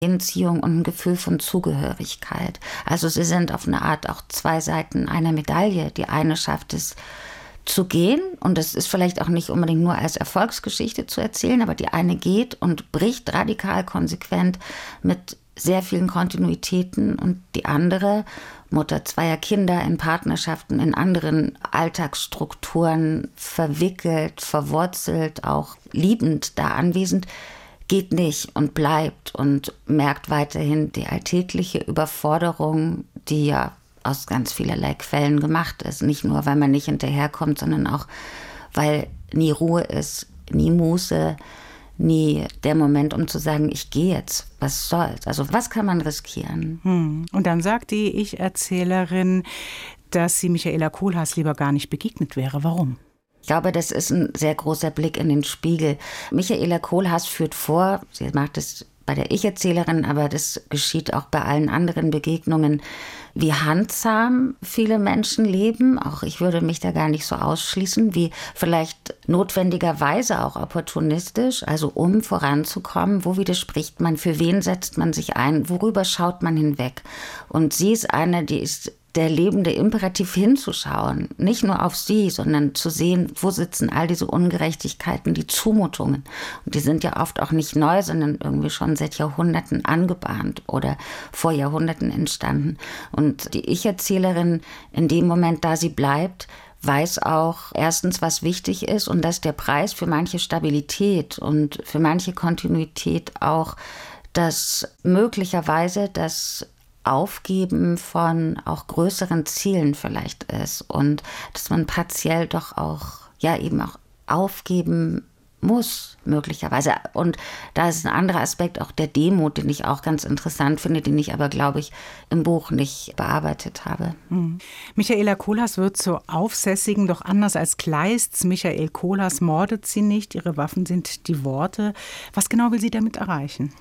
Hinziehung und ein Gefühl von Zugehörigkeit. Also sie sind auf eine Art auch zwei Seiten einer Medaille. Die eine schafft es zu gehen und das ist vielleicht auch nicht unbedingt nur als Erfolgsgeschichte zu erzählen, aber die eine geht und bricht radikal konsequent mit sehr vielen Kontinuitäten und die andere, Mutter zweier Kinder in Partnerschaften, in anderen Alltagsstrukturen verwickelt, verwurzelt, auch liebend da anwesend, geht nicht und bleibt und merkt weiterhin die alltägliche Überforderung, die ja aus ganz vielerlei Quellen gemacht ist. Nicht nur, weil man nicht hinterherkommt, sondern auch, weil nie Ruhe ist, nie Muße, nie der Moment, um zu sagen, ich gehe jetzt, was soll's? Also was kann man riskieren? Und dann sagt die Ich-Erzählerin, dass sie Michaela Kohlhaas lieber gar nicht begegnet wäre. Warum? Ich glaube, das ist ein sehr großer Blick in den Spiegel. Michaela Kohlhaas führt vor, sie macht es bei der Ich-Erzählerin, aber das geschieht auch bei allen anderen Begegnungen, wie handsam viele Menschen leben. Auch ich würde mich da gar nicht so ausschließen, wie vielleicht notwendigerweise auch opportunistisch, also um voranzukommen. Wo widerspricht man? Für wen setzt man sich ein? Worüber schaut man hinweg? Und sie ist eine, die ist der lebende Imperativ hinzuschauen, nicht nur auf sie, sondern zu sehen, wo sitzen all diese Ungerechtigkeiten, die Zumutungen. Und die sind ja oft auch nicht neu, sondern irgendwie schon seit Jahrhunderten angebahnt oder vor Jahrhunderten entstanden. Und die Ich-Erzählerin, in dem Moment, da sie bleibt, weiß auch erstens, was wichtig ist und dass der Preis für manche Stabilität und für manche Kontinuität auch das möglicherweise das Aufgeben von auch größeren Zielen vielleicht ist und dass man partiell doch auch, ja eben auch aufgeben muss, möglicherweise. Und da ist ein anderer Aspekt auch der Demut, den ich auch ganz interessant finde, den ich aber, glaube ich, im Buch nicht bearbeitet habe. Michaela Kohlhaas wird zur Aufsässigen, doch anders als Kleists. Michael Kohlhaas mordet sie nicht, ihre Waffen sind die Worte. Was genau will sie damit erreichen?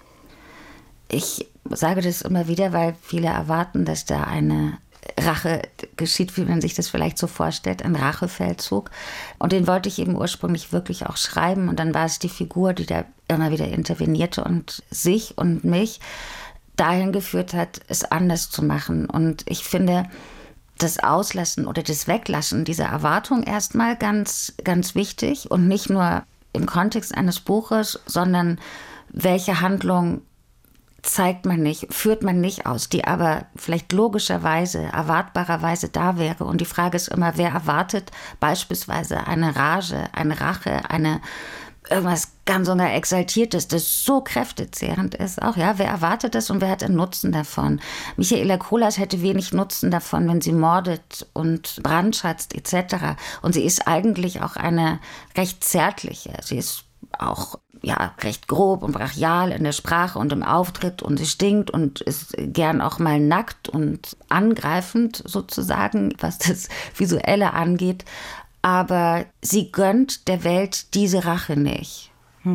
Ich sage das immer wieder, weil viele erwarten, dass da eine Rache geschieht, wie man sich das vielleicht so vorstellt, ein Rachefeldzug. Und den wollte ich eben ursprünglich wirklich auch schreiben. Und dann war es die Figur, die da immer wieder intervenierte und sich und mich dahin geführt hat, es anders zu machen. Und ich finde, das Auslassen oder das Weglassen dieser Erwartung erstmal ganz, ganz wichtig. Und nicht nur im Kontext eines Buches, sondern welche Handlung zeigt man nicht, führt man nicht aus, die aber vielleicht logischerweise, erwartbarerweise da wäre. Und die Frage ist immer, wer erwartet beispielsweise eine Rage, eine Rache, irgendwas ganz und gar Exaltiertes, das so kräftezehrend ist auch, ja, wer erwartet das und wer hat einen Nutzen davon? Michaela Kohlhaas hätte wenig Nutzen davon, wenn sie mordet und brandschatzt etc. Und sie ist eigentlich auch eine recht zärtliche, sie ist auch ja recht grob und brachial in der Sprache und im Auftritt und sie stinkt und ist gern auch mal nackt und angreifend sozusagen, was das Visuelle angeht. Aber sie gönnt der Welt diese Rache nicht.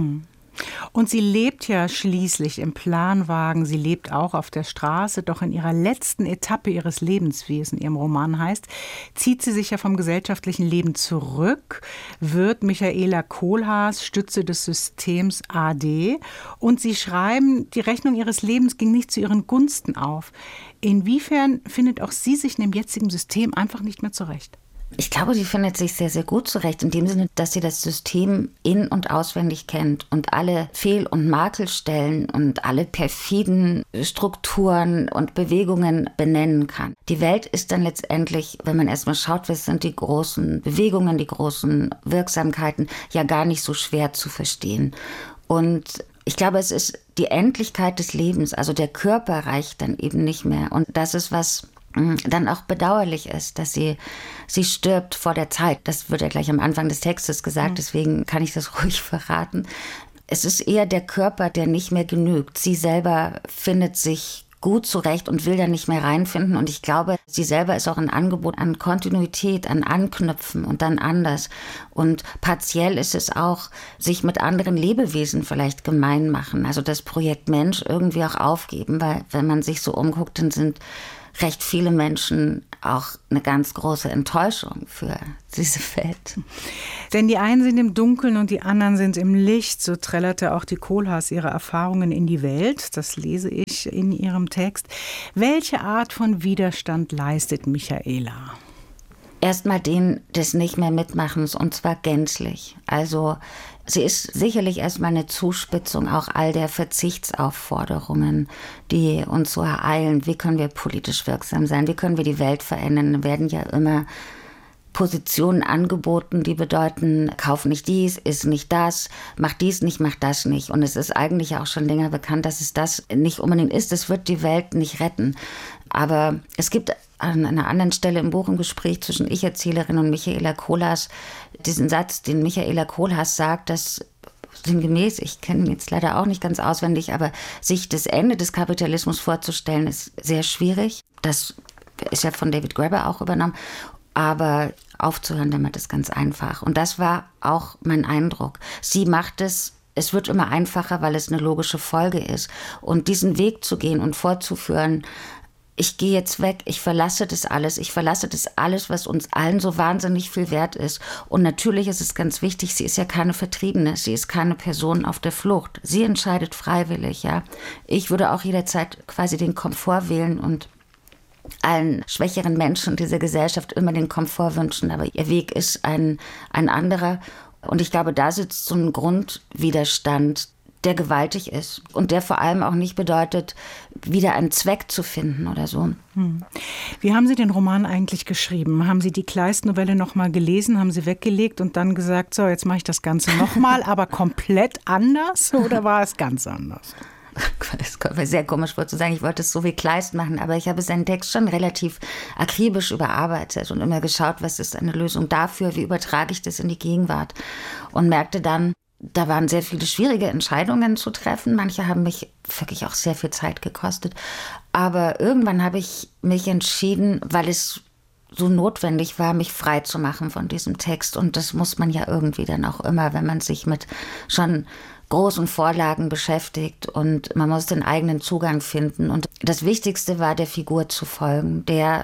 Und sie lebt ja schließlich im Planwagen, sie lebt auch auf der Straße, doch in ihrer letzten Etappe ihres Lebens, wie es in ihrem Roman heißt, zieht sie sich ja vom gesellschaftlichen Leben zurück, wird Michaela Kohlhaas Stütze des Systems AD und sie schreiben, die Rechnung ihres Lebens ging nicht zu ihren Gunsten auf. Inwiefern findet auch sie sich in dem jetzigen System einfach nicht mehr zurecht? Ich glaube, sie findet sich sehr, sehr gut zurecht, in dem Sinne, dass sie das System in- und auswendig kennt und alle Fehl- und Makelstellen und alle perfiden Strukturen und Bewegungen benennen kann. Die Welt ist dann letztendlich, wenn man erstmal schaut, was sind die großen Bewegungen, die großen Wirksamkeiten, ja gar nicht so schwer zu verstehen. Und ich glaube, es ist die Endlichkeit des Lebens, also der Körper reicht dann eben nicht mehr. Und das ist was dann auch bedauerlich ist, dass sie stirbt vor der Zeit. Das wird ja gleich am Anfang des Textes gesagt, deswegen kann ich das ruhig verraten. Es ist eher der Körper, der nicht mehr genügt. Sie selber findet sich gut zurecht und will da nicht mehr reinfinden. Und ich glaube, sie selber ist auch ein Angebot an Kontinuität, an Anknüpfen und dann anders. Und partiell ist es auch, sich mit anderen Lebewesen vielleicht gemein machen. Also das Projekt Mensch irgendwie auch aufgeben, weil wenn man sich so umguckt, dann sind recht viele Menschen auch eine ganz große Enttäuschung für diese Welt. Denn die einen sind im Dunkeln und die anderen sind im Licht. So trällerte auch die Kohlhaas ihre Erfahrungen in die Welt. Das lese ich in ihrem Text. Welche Art von Widerstand leistet Michaela? Erstmal den des nicht mehr Mitmachens, und zwar gänzlich. Also sie ist sicherlich erstmal eine Zuspitzung auch all der Verzichtsaufforderungen, die uns so ereilen. Wie können wir politisch wirksam sein? Wie können wir die Welt verändern? Da werden ja immer Positionen angeboten, die bedeuten, kauf nicht dies, iss nicht das, mach dies nicht, mach das nicht. Und es ist eigentlich auch schon länger bekannt, dass es das nicht unbedingt ist. Es wird die Welt nicht retten. Aber es gibt an einer anderen Stelle im Buch im Gespräch zwischen Ich-Erzählerin und Michaela Kohlhaas diesen Satz, den Michaela Kohlhaas sagt, dass sinngemäß, ich kenne ihn jetzt leider auch nicht ganz auswendig, aber sich das Ende des Kapitalismus vorzustellen, ist sehr schwierig. Das ist ja von David Graeber auch übernommen. Aber aufzuhören damit ist ganz einfach. Und das war auch mein Eindruck. Sie macht es wird immer einfacher, weil es eine logische Folge ist. Und diesen Weg zu gehen und fortzuführen, ich gehe jetzt weg, ich verlasse das alles, was uns allen so wahnsinnig viel wert ist. Und natürlich ist es ganz wichtig, sie ist ja keine Vertriebene, sie ist keine Person auf der Flucht. Sie entscheidet freiwillig, ja. Ich würde auch jederzeit quasi den Komfort wählen und allen schwächeren Menschen dieser Gesellschaft immer den Komfort wünschen, aber ihr Weg ist ein anderer. Und ich glaube, da sitzt so ein Grundwiderstand, der gewaltig ist und der vor allem auch nicht bedeutet, wieder einen Zweck zu finden oder so. Wie haben Sie den Roman eigentlich geschrieben? Haben Sie die Kleist-Novelle noch mal gelesen, haben sie weggelegt und dann gesagt, so, jetzt mache ich das Ganze noch mal, aber komplett anders, oder war es ganz anders? Es kommt mir sehr komisch vor zu sagen, ich wollte es so wie Kleist machen, aber ich habe seinen Text schon relativ akribisch überarbeitet und immer geschaut, was ist eine Lösung dafür, wie übertrage ich das in die Gegenwart, und merkte dann, da waren sehr viele schwierige Entscheidungen zu treffen. Manche haben mich wirklich auch sehr viel Zeit gekostet. Aber irgendwann habe ich mich entschieden, weil es so notwendig war, mich frei zu machen von diesem Text. Und das muss man ja irgendwie dann auch immer, wenn man sich mit schon großen Vorlagen beschäftigt, und man muss den eigenen Zugang finden. Und das Wichtigste war, der Figur zu folgen,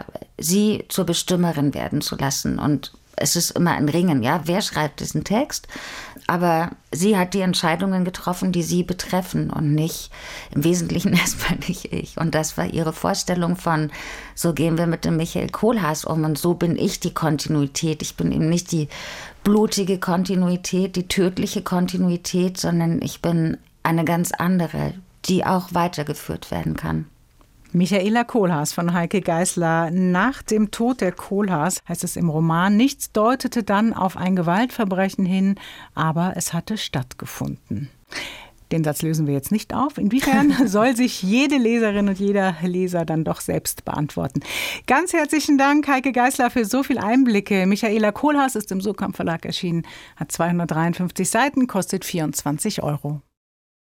sie zur Bestimmerin werden zu lassen. Und es ist immer ein Ringen, ja, wer schreibt diesen Text? Aber sie hat die Entscheidungen getroffen, die sie betreffen, und nicht, im Wesentlichen erstmal nicht ich. Und das war ihre Vorstellung von, so gehen wir mit dem Michael Kohlhaas um, und so bin ich die Kontinuität. Ich bin eben nicht die blutige Kontinuität, die tödliche Kontinuität, sondern ich bin eine ganz andere, die auch weitergeführt werden kann. Michaela Kohlhaas von Heike Geisler. Nach dem Tod der Kohlhaas, heißt es im Roman, nichts deutete dann auf ein Gewaltverbrechen hin, aber es hatte stattgefunden. Den Satz lösen wir jetzt nicht auf. Inwiefern soll sich jede Leserin und jeder Leser dann doch selbst beantworten. Ganz herzlichen Dank, Heike Geisler, für so viele Einblicke. Michaela Kohlhaas ist im Suhrkamp Verlag erschienen, hat 253 Seiten, kostet 24 €.